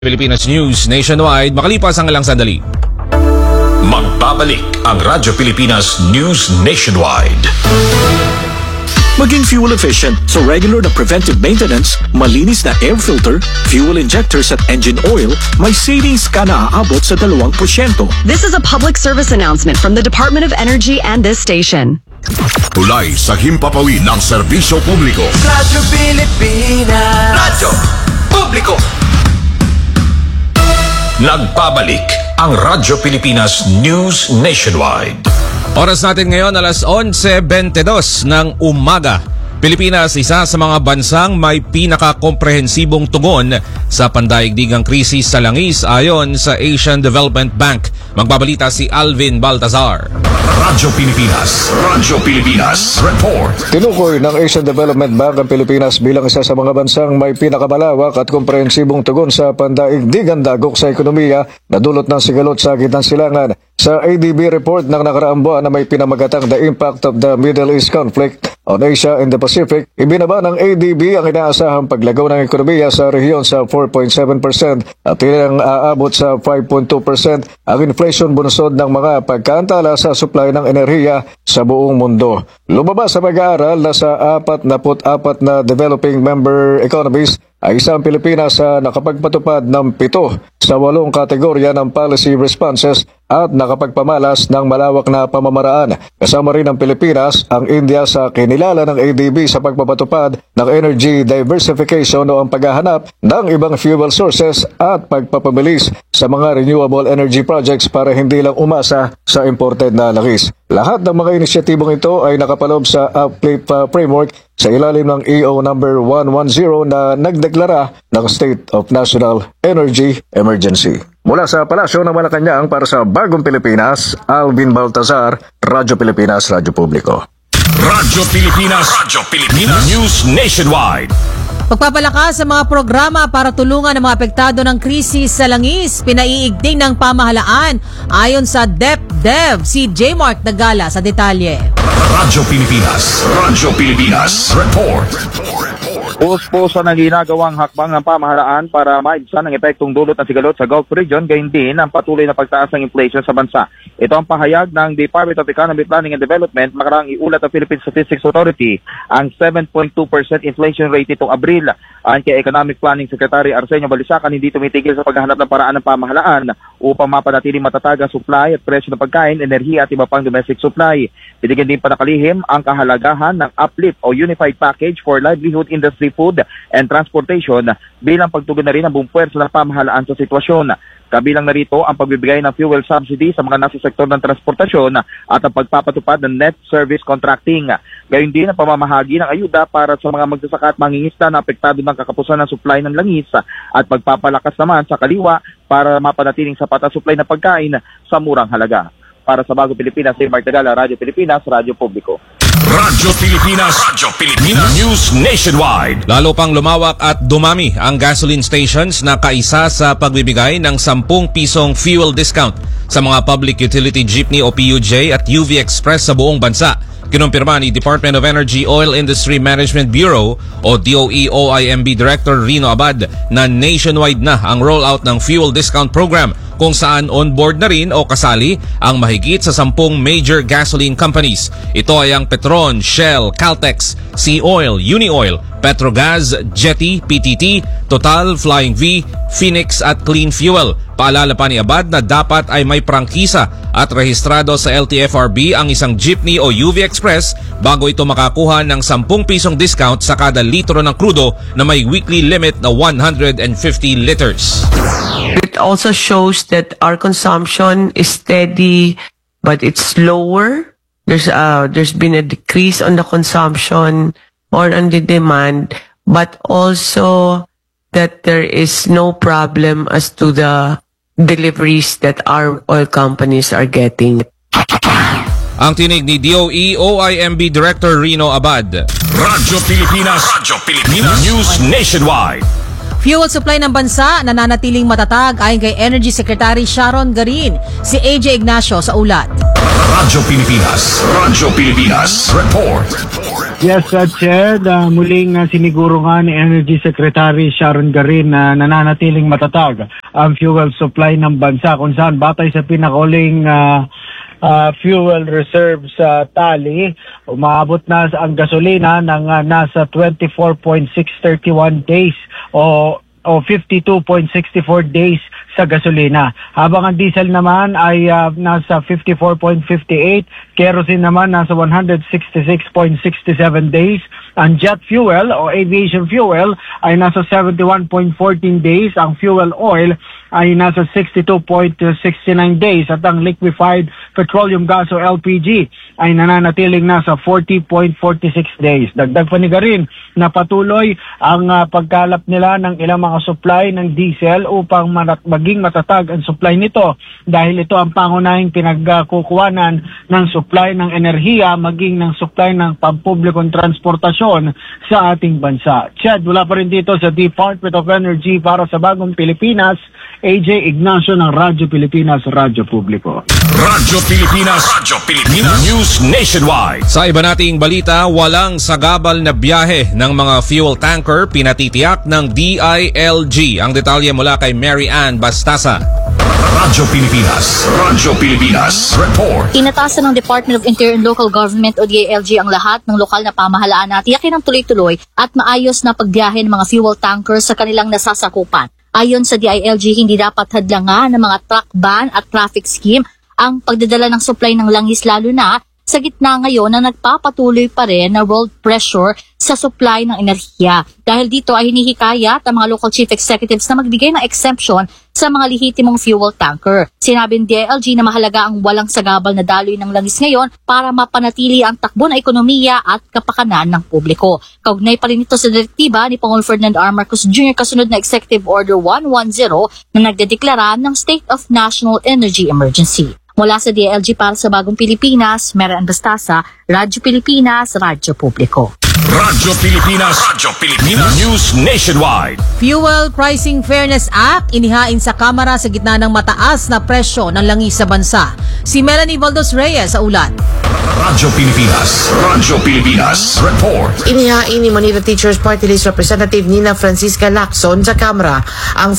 Pilipinas News Nationwide makalipas ang ilang sandali. Magbabalik ang Radyo Pilipinas News Nationwide. Maging fuel efficient so regular na preventive maintenance, malinis na air filter, fuel injectors at engine oil, may savings ka na aabot sa 2%. This is a public service announcement from the Department of Energy and this station. Tulay sa himpapawid ng serbisyo publiko. Radyo Pilipinas. Radyo Publiko. Nagbabalik ang Radyo Pilipinas News Nationwide. Oras natin ngayon alas 11:22 ng umaga. Pilipinas, isa sa mga bansang may pinakakomprehensibong tugon sa pandaigdigang krisis sa langis ayon sa Asian Development Bank. Magbabalita si Alvin Baltazar. Radyo Pilipinas Report. Tinukoy ng Asian Development Bank ang Pilipinas bilang isa sa mga bansang may pinakamalawak at komprehensibong tugon sa pandaigdigang dagok sa ekonomiya na dulot ng sigalot sa gitnang silangan. Sa ADB report ng nakaraang buwan na may pinamagatang The Impact of the Middle East Conflict on Asia and the Pacific, ibinaba ng ADB ang inaasahang paglago ng ekonomiya sa rehiyon sa 4.7% at tilang aabot sa 5.2% ang inflation bunsod ng mga pagkaantala sa supply ng enerhiya sa buong mundo. Lumabas sa pag-aaral na sa 44 na developing member economies ay isang Pilipinas sa nakapagpatupad ng 7 sa 8 kategorya ng policy responses at nakapagpamalas ng malawak na pamamaraan. Kasama rin ang Pilipinas, ang India sa kinilala ng ADB sa pagpapatupad ng energy diversification o ang paghahanap ng ibang fuel sources at pagpapabilis sa mga renewable energy projects para hindi lang umasa sa imported na langis. Lahat ng mga inisyatibong ito ay nakapaloob sa Uplift Framework sa ilalim ng EO number 110 na nagdeklara ng State of National Energy Emergency. Mula sa Palasyo ng Malacanang para sa Bagong Pilipinas, Alvin Baltazar, Radyo Pilipinas, Radyo Publiko. Radyo Pilipinas News Nationwide. Pagpapalakas sa mga programa para tulungan ang mga apektado ng krisis sa langis, pinaiigting ng pamahalaan ayon sa DepDev. Si J. Mark Dagala sa detalye. Radyo Pilipinas Report. Puspusan ang ginagawang hakbang ng pamahalaan para maibsan ang epektong dulot ng sigalot sa Gulf region, gayon din ang patuloy na pagtaas ng inflation sa bansa. Ito ang pahayag ng Department of Economic Planning and Development makaraang iulat ng Philippine Statistics Authority ang 7.2% inflation rate itong Abril. Ayon kay Economic Planning Secretary Arsenio Balisacan, hindi tumitigil sa paghahanap ng paraan ng pamahalaan upang mapanatiling matatag ang supply at presyo ng pagkain, enerhiya at iba pang domestic supply. Binigyan din panakalihim ang kahalagahan ng Uplift o Unified Package for Livelihood Industry, Food and Transportation bilang pagtugon na rin ang buong puwersa ng pamahalaan sa sitwasyon. Kabilang na rito ang pagbibigay ng fuel subsidy sa mga nasa sektor ng transportasyon at ang pagpapatupad ng net service contracting. Gayon din ang pamamahagi ng ayuda para sa mga magsasaka at mangingisda na apektado ng kakapusan ng supply ng langis at pagpapalakas naman sa kaliwa para mapanatiling sapat ang supply ng pagkain sa murang halaga. Para sa Bagong Pilipinas, si Mark Tagala, Radyo Pilipinas, Radyo Publiko. Radyo Pilipinas News Nationwide. Lalo pang lumawak at dumami ang gasoline stations na kaisa sa pagbibigay ng 10 pisong fuel discount sa mga public utility jeepney o PUJ at UV Express sa buong bansa. Kinumpirma ni Department of Energy Oil Industry Management Bureau o DOE-OIMB Director Rino Abad na nationwide na ang rollout ng fuel discount program kung saan on-board na rin o kasali ang mahigit sa 10 major gasoline companies. Ito ay ang Petron, Shell, Caltex, Sea Oil, Unioil, Petrogas, Jetty, PTT, Total, Flying V, Phoenix at Clean Fuel. Paalala pa ni Abad na dapat ay may prangkisa at rehistrado sa LTFRB ang isang jeepney o UV Express bago ito makakuha ng 10 pisong discount sa kada litro ng krudo na may weekly limit na 150 liters. It also shows that our consumption is steady but it's lower. There's been a decrease on the consumption or on the demand, but also that there is no problem as to the deliveries that our oil companies are getting. Ang tinig ni DOE-OIMB Director Rino Abad. Radyo Pilipinas News Nationwide. Fuel supply ng bansa nananatiling matatag ayon kay Energy Secretary Sharon Garin. Si AJ Ignacio sa ulat. Radyo Pilipinas Report. Yes, Chad, muling siniguro nga ni Energy Secretary Sharon Garin na nananatiling matatag ang fuel supply ng bansa kung saan batay sa pinakauling fuel reserves sa tali, umaabot na ang gasolina ng nasa 24.631 days o 52.64 days sa gasolina. Habang ang diesel naman ay nasa 54.58, kerosene naman nasa 166.67 days. Ang jet fuel o aviation fuel ay nasa 71.14 days. Ang fuel oil ay nasa 62.69 days at ang liquefied petroleum gas o LPG ay nananatiling nasa 40.46 days. Dagdag pa ni Garin na patuloy ang pagkalap nila ng ilang mga supply ng diesel upang maging matatag ang supply nito dahil ito ang pangunahing pinagkukuhanan ng supply ng enerhiya maging ng supply ng pampublikong transportasyon sa ating bansa. Chad, wala pa rin dito sa Department of Energy para sa Bagong Pilipinas, AJ Ignacio ng Radyo Pilipinas, Radyo Publiko. Radyo Pilipinas News Nationwide. Sa iba nating balita, walang sagabal na biyahe ng mga fuel tanker pinatitiyak ng DILG. Ang detalye mula kay Mary Ann Bastasa. Radyo Pilipinas Report. Inatasan ng Department of Interior and Local Government o DILG ang lahat ng lokal na pamahalaan na tiyakin ng tuloy-tuloy at maayos na pagbiyahe ng mga fuel tankers sa kanilang nasasakupan. Ayon sa DILG, hindi dapat hadlangan ng mga truck ban at traffic scheme ang pagdadala ng supply ng langis lalo na sa gitna ngayon na nagpapatuloy pa rin na world pressure sa supply ng enerhiya. Dahil dito ay hinihikayat ang mga local chief executives na magbigay ng exemption sa mga lehitimong fuel tanker. Sinabi ng DILG na mahalaga ang walang sagabal na daloy ng langis ngayon para mapanatili ang takbo ng ekonomiya at kapakanan ng publiko. Kaugnay pa rin ito sa direktiba ni Pangulong Ferdinand R. Marcos Jr. kasunod na Executive Order 110 na nagdedeklara ng State of National Energy Emergency. Mula sa DILG para sa Bagong Pilipinas, Mary Ann Bastasa, Radyo Pilipinas, Radyo Publiko. Radyo Pilipinas News Nationwide. Fuel Pricing Fairness Act inihain sa Kamara sa gitna ng mataas na presyo ng langis sa bansa. Si Melanie Valdos Reyes sa ulat. Radyo Pilipinas Report. Inihain ni Manila Teachers Party List Representative Nina Francisca Lacson sa Kamara ang